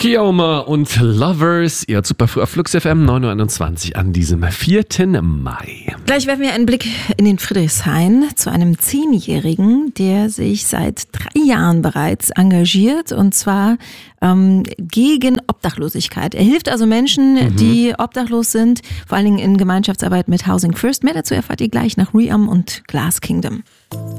Kioma und Lovers, ihr super früh auf Flux FM 9.21 Uhr an diesem 4. Mai. Gleich werfen wir einen Blick in den Friedrichshain zu einem 10-Jährigen, der sich seit 3 Jahren bereits engagiert, und zwar gegen Obdachlosigkeit. Er hilft also Menschen, die obdachlos sind, vor allen Dingen in Gemeinschaftsarbeit mit Housing First. Mehr dazu erfahrt ihr gleich nach Riam und Glass Kingdom.